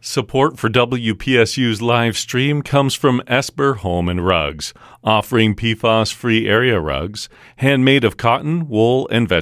Support for WPSU's live stream comes from Esper Home and Rugs, offering PFAS-free area rugs, handmade of cotton, wool, and vegetable